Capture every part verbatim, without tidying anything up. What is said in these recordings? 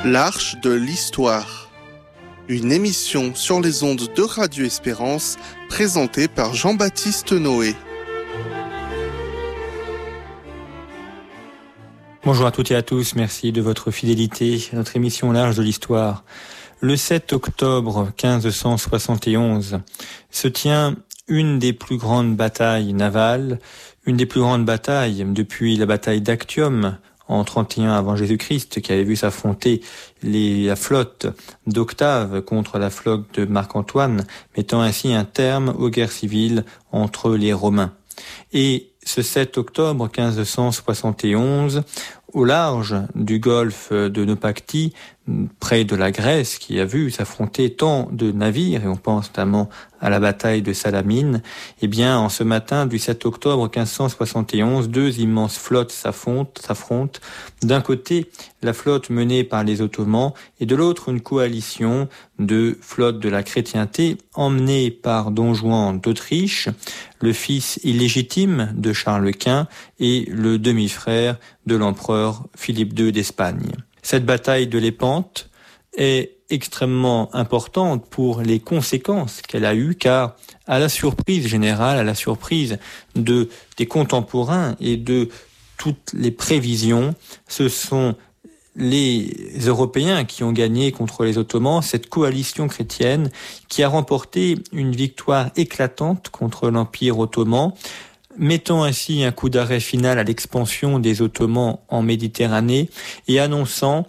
L'Arche de l'Histoire. Une émission sur les ondes de Radio Espérance, présentée par Jean-Baptiste Noé. Bonjour à toutes et à tous, merci de votre fidélité à notre émission L'Arche de l'Histoire. Le sept octobre quinze cent soixante et onze se tient une des plus grandes batailles navales, une des plus grandes batailles depuis la bataille d'Actium en trente et un avant Jésus-Christ, qui avait vu s'affronter les, la flotte d'Octave contre la flotte de Marc-Antoine, mettant ainsi un terme aux guerres civiles entre les Romains. Et ce sept octobre quinze cent soixante et onze, au large du golfe de Naupactie, près de la Grèce, qui a vu s'affronter tant de navires, et on pense notamment à la bataille de Salamine, eh bien, en ce matin du sept octobre quinze cent soixante et onze, deux immenses flottes s'affrontent, s'affrontent. D'un côté, la flotte menée par les Ottomans, et de l'autre, une coalition de flottes de la chrétienté, emmenée par Don Juan d'Autriche, le fils illégitime de Charles Quint, et le demi-frère de l'empereur Philippe deux d'Espagne. Cette bataille de Lépante est extrêmement importante pour les conséquences qu'elle a eues, car à la surprise générale, à la surprise de des contemporains et de toutes les prévisions, ce sont les Européens qui ont gagné contre les Ottomans, cette coalition chrétienne qui a remporté une victoire éclatante contre l'Empire ottoman, mettant ainsi un coup d'arrêt final à l'expansion des Ottomans en Méditerranée et annonçant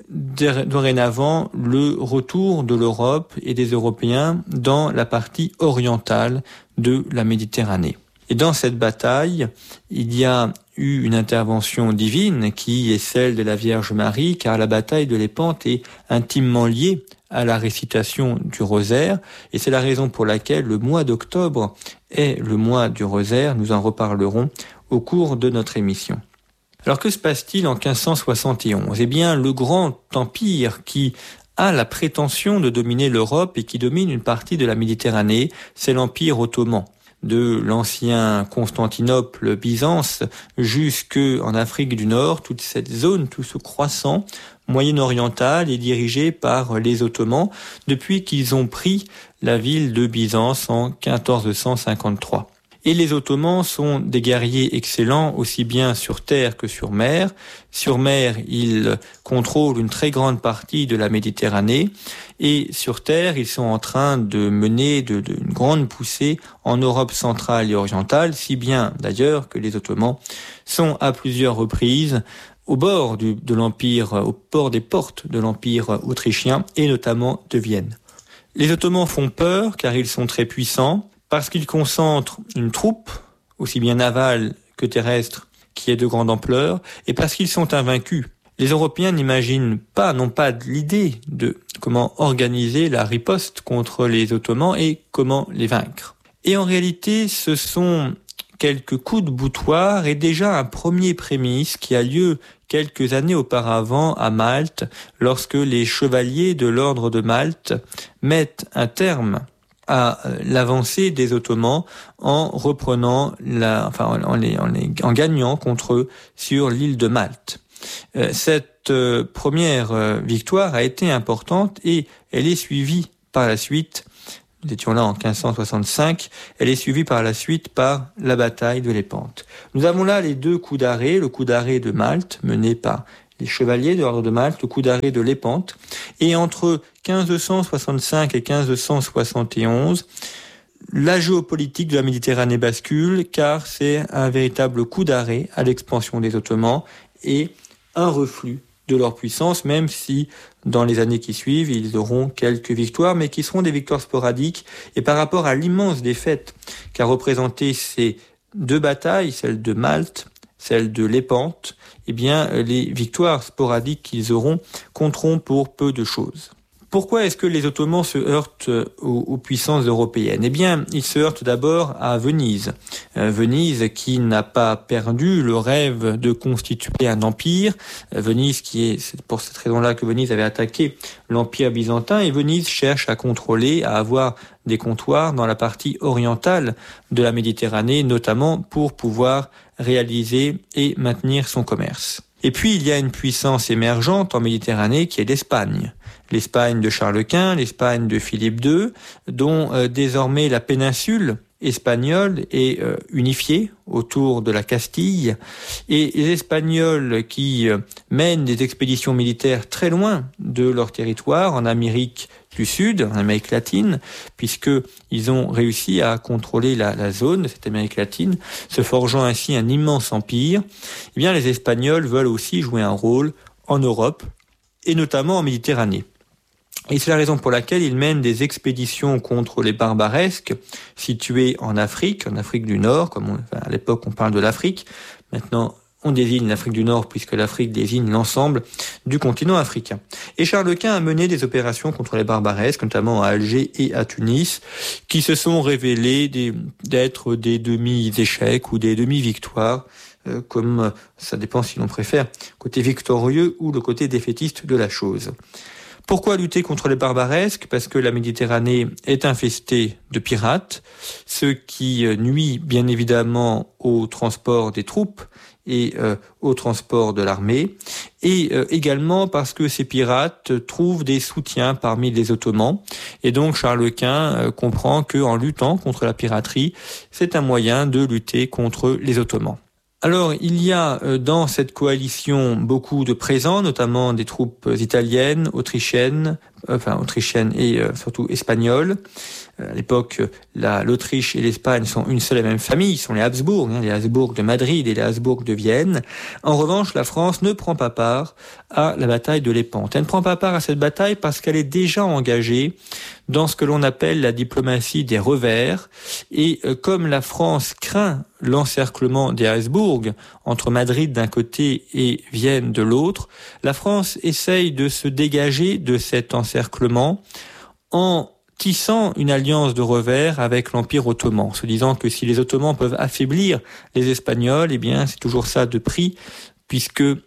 dorénavant le retour de l'Europe et des Européens dans la partie orientale de la Méditerranée. Et dans cette bataille, il y a eu une intervention divine qui est celle de la Vierge Marie, car la bataille de Lépante est intimement liée à la récitation du rosaire, et c'est la raison pour laquelle le mois d'octobre est le mois du rosaire. Nous en reparlerons au cours de notre émission. Alors que se passe-t-il en quinze cent soixante et onze ? Eh bien, le grand empire qui a la prétention de dominer l'Europe et qui domine une partie de la Méditerranée, c'est l'Empire ottoman. De l'ancien Constantinople, Byzance, jusque en Afrique du Nord, toute cette zone, tout ce croissant moyen-oriental est dirigé par les Ottomans depuis qu'ils ont pris la ville de Byzance en quatorze cent cinquante-trois. Et les Ottomans sont des guerriers excellents, aussi bien sur terre que sur mer. Sur mer, ils contrôlent une très grande partie de la Méditerranée. Et sur terre, ils sont en train de mener de, de, une grande poussée en Europe centrale et orientale, si bien d'ailleurs que les Ottomans sont à plusieurs reprises au bord du, de l'Empire, au bord des portes de l'Empire autrichien et notamment de Vienne. Les Ottomans font peur car ils sont très puissants, parce qu'ils concentrent une troupe, aussi bien navale que terrestre, qui est de grande ampleur, et parce qu'ils sont invaincus. Les Européens n'imaginent pas, n'ont pas l'idée de comment organiser la riposte contre les Ottomans et comment les vaincre. Et en réalité, ce sont quelques coups de boutoir et déjà un premier prémisse qui a lieu quelques années auparavant à Malte, lorsque les chevaliers de l'ordre de Malte mettent un terme à l'avancée des Ottomans en reprenant la, enfin, en, les, en, les, en gagnant contre eux sur l'île de Malte. Euh, cette euh, première euh, victoire a été importante et elle est suivie par la suite, nous étions là en quinze cent soixante-cinq, elle est suivie par la suite par la bataille de Lépante. Nous avons là les deux coups d'arrêt, le coup d'arrêt de Malte mené par les chevaliers de l'ordre de Malte, le coup d'arrêt de Lépante. Et entre quinze cent soixante-cinq et quinze cent soixante et onze, la géopolitique de la Méditerranée bascule, car c'est un véritable coup d'arrêt à l'expansion des Ottomans et un reflux de leur puissance, même si dans les années qui suivent, ils auront quelques victoires, mais qui seront des victoires sporadiques. Et par rapport à l'immense défaite qu'a représenté ces deux batailles, celle de Malte, celle de Lépante, eh bien, les victoires sporadiques qu'ils auront compteront pour peu de choses. Pourquoi est-ce que les Ottomans se heurtent aux, aux puissances européennes ? Eh bien, ils se heurtent d'abord à Venise. Euh, Venise qui n'a pas perdu le rêve de constituer un empire. Euh, Venise qui est, c'est pour cette raison-là que Venise avait attaqué l'empire byzantin, et Venise cherche à contrôler, à avoir des comptoirs dans la partie orientale de la Méditerranée, notamment pour pouvoir réaliser et maintenir son commerce. Et puis il y a une puissance émergente en Méditerranée qui est l'Espagne. L'Espagne de Charles Quint, l'Espagne de Philippe deux, dont euh, désormais la péninsule espagnole est euh, unifiée autour de la Castille, et les Espagnols qui euh, mènent des expéditions militaires très loin de leur territoire, en Amérique du Sud, en Amérique latine, puisqu'ils ont réussi à contrôler la, la zone de cette Amérique latine, se forgeant ainsi un immense empire. Eh bien, les Espagnols veulent aussi jouer un rôle en Europe, et notamment en Méditerranée. Et c'est la raison pour laquelle ils mènent des expéditions contre les barbaresques situés en Afrique, en Afrique du Nord, comme on, enfin, à l'époque on parle de l'Afrique. Maintenant, on désigne l'Afrique du Nord puisque l'Afrique désigne l'ensemble du continent africain. Et Charles Quint a mené des opérations contre les barbaresques, notamment à Alger et à Tunis, qui se sont révélées des, d'être des demi-échecs ou des demi-victoires, euh, comme ça dépend si l'on préfère, côté victorieux ou le côté défaitiste de la chose. Pourquoi lutter contre les barbaresques ? Parce que la Méditerranée est infestée de pirates, ce qui nuit bien évidemment au transport des troupes et euh, au transport de l'armée, et euh, également parce que ces pirates trouvent des soutiens parmi les Ottomans, et donc Charles Quint euh, comprend qu'en luttant contre la piraterie, c'est un moyen de lutter contre les Ottomans. Alors, il y a dans cette coalition beaucoup de présents, notamment des troupes italiennes, autrichiennes, enfin autrichiennes et euh, surtout espagnoles. À l'époque, la, l'Autriche et l'Espagne sont une seule et même famille, ils sont les Habsbourg, hein, les Habsbourg de Madrid et les Habsbourg de Vienne. En revanche, la France ne prend pas part à la bataille de Lépante. Elle ne prend pas part à cette bataille parce qu'elle est déjà engagée dans ce que l'on appelle la diplomatie des revers. Et euh, comme la France craint l'encerclement des Habsbourg, entre Madrid d'un côté et Vienne de l'autre, la France essaye de se dégager de cet encerclement en tissant une alliance de revers avec l'Empire ottoman, se disant que si les Ottomans peuvent affaiblir les Espagnols, eh bien c'est toujours ça de prix, puisque euh,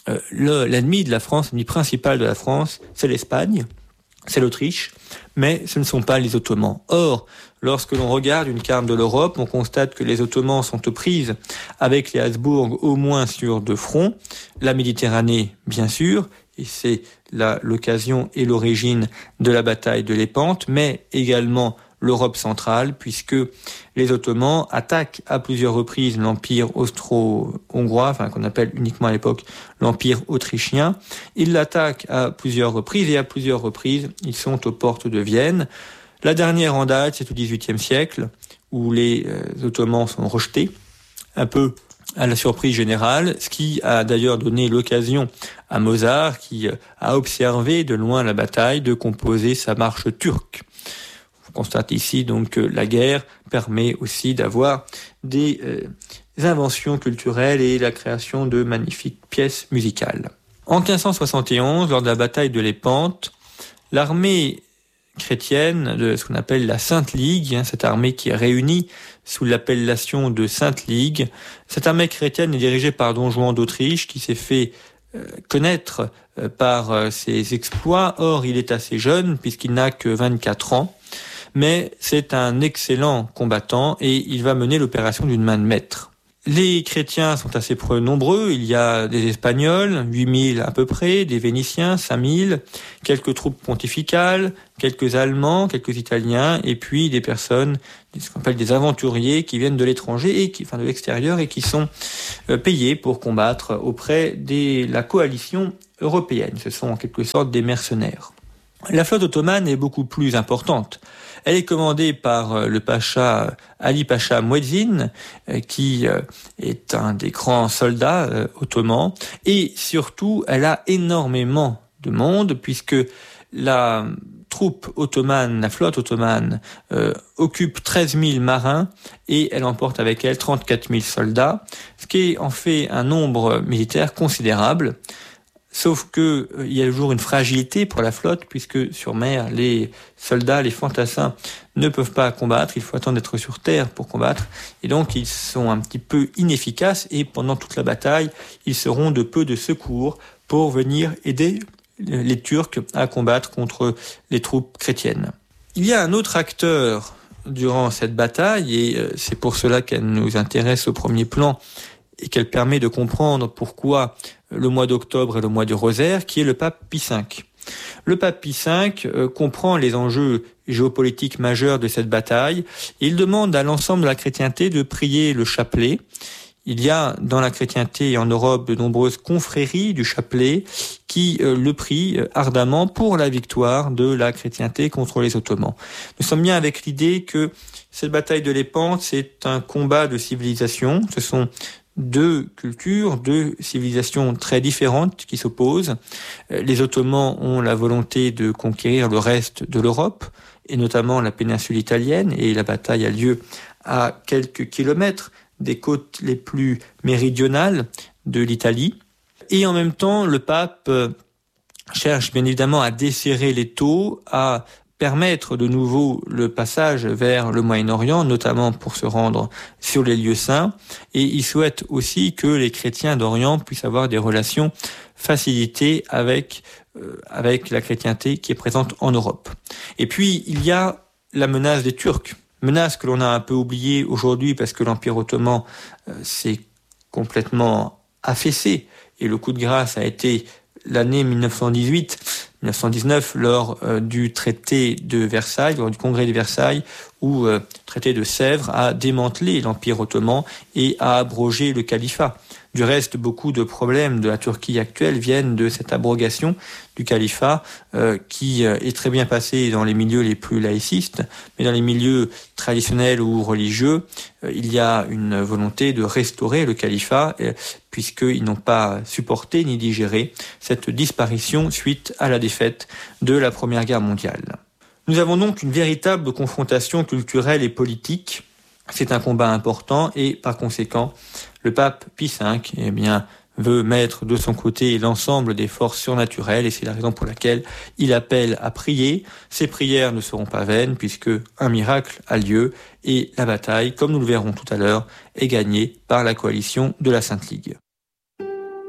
le, l'ennemi de la France, l'ennemi principal de la France, c'est l'Espagne, c'est l'Autriche, mais ce ne sont pas les Ottomans. Or, lorsque l'on regarde une carte de l'Europe, on constate que les Ottomans sont aux prises avec les Habsbourg au moins sur deux fronts, la Méditerranée bien sûr, et c'est là l'occasion et l'origine de la bataille de Lépante, mais également l'Europe centrale, puisque les Ottomans attaquent à plusieurs reprises l'Empire austro-hongrois, enfin qu'on appelle uniquement à l'époque l'Empire autrichien. Ils l'attaquent à plusieurs reprises, et à plusieurs reprises, ils sont aux portes de Vienne. La dernière en date, c'est au dix-huitième siècle, où les euh, Ottomans sont rejetés, un peu à la surprise générale, ce qui a d'ailleurs donné l'occasion à Mozart, qui a observé de loin la bataille, de composer sa marche turque. On constate ici donc que la guerre permet aussi d'avoir des euh, inventions culturelles et la création de magnifiques pièces musicales. En quinze cent soixante et onze, lors de la bataille de Lépante, l'armée chrétienne de ce qu'on appelle la Sainte Ligue, hein, cette armée qui est réunie sous l'appellation de Sainte Ligue. Cette armée chrétienne est dirigée par Don Juan d'Autriche, qui s'est fait euh, connaître euh, par euh, ses exploits. Or, il est assez jeune, puisqu'il n'a que vingt-quatre ans, mais c'est un excellent combattant et il va mener l'opération d'une main de maître. Les chrétiens sont assez peu nombreux, il y a des Espagnols, huit mille à peu près, des Vénitiens, cinq mille, quelques troupes pontificales, quelques Allemands, quelques Italiens, et puis des personnes, ce qu'on appelle des aventuriers, qui viennent de l'étranger, et qui, enfin de l'extérieur, et qui sont euh, payés pour combattre auprès de la coalition européenne. Ce sont en quelque sorte des mercenaires. La flotte ottomane est beaucoup plus importante. Elle est commandée par le pacha Ali Pacha Muezzin, qui est un des grands soldats ottomans, et surtout, elle a énormément de monde, puisque la troupe ottomane, la flotte ottomane, euh, occupe treize mille marins, et elle emporte avec elle trente-quatre mille soldats, ce qui en fait un nombre militaire considérable. Sauf que euh, il y a toujours une fragilité pour la flotte, puisque sur mer, les soldats, les fantassins ne peuvent pas combattre, il faut attendre d'être sur terre pour combattre, et donc ils sont un petit peu inefficaces, et pendant toute la bataille, ils seront de peu de secours pour venir aider les Turcs à combattre contre les troupes chrétiennes. Il y a un autre acteur durant cette bataille, et euh, c'est pour cela qu'elle nous intéresse au premier plan, et qu'elle permet de comprendre pourquoi le mois d'octobre et le mois du rosaire, qui est le pape Pie cinq. Le pape Pie cinq euh, comprend les enjeux géopolitiques majeurs de cette bataille. Il demande à l'ensemble de la chrétienté de prier le chapelet. Il y a dans la chrétienté et en Europe de nombreuses confréries du chapelet qui euh, le prient euh, ardemment pour la victoire de la chrétienté contre les Ottomans. Nous sommes bien avec l'idée que cette bataille de Lépante, c'est un combat de civilisation. Ce sont deux cultures, deux civilisations très différentes qui s'opposent. Les Ottomans ont la volonté de conquérir le reste de l'Europe, et notamment la péninsule italienne, et la bataille a lieu à quelques kilomètres des côtes les plus méridionales de l'Italie. Et en même temps, le pape cherche bien évidemment à desserrer les taux, à permettre de nouveau le passage vers le Moyen-Orient, notamment pour se rendre sur les lieux saints. Et il souhaite aussi que les chrétiens d'Orient puissent avoir des relations facilitées avec, euh, avec la chrétienté qui est présente en Europe. Et puis, il y a la menace des Turcs. Menace que l'on a un peu oubliée aujourd'hui parce que l'Empire ottoman euh, s'est complètement affaissé. Et le coup de grâce a été l'année mille neuf cent dix-huit mille neuf cent dix-neuf, lors euh, du traité de Versailles, lors du congrès de Versailles, où le euh, traité de Sèvres a démantelé l'Empire ottoman et a abrogé le califat. Du reste, beaucoup de problèmes de la Turquie actuelle viennent de cette abrogation du califat euh, qui euh, est très bien passé dans les milieux les plus laïcistes, mais dans les milieux traditionnels ou religieux, euh, il y a une volonté de restaurer le califat euh, puisqu'ils n'ont pas supporté ni digéré cette disparition suite à la défaite de la Première Guerre mondiale. Nous avons donc une véritable confrontation culturelle et politique. C'est un combat important et par conséquent, le pape Pie cinq eh bien, veut mettre de son côté l'ensemble des forces surnaturelles et c'est la raison pour laquelle il appelle à prier. Ces prières ne seront pas vaines puisque un miracle a lieu et la bataille, comme nous le verrons tout à l'heure, est gagnée par la coalition de la Sainte Ligue.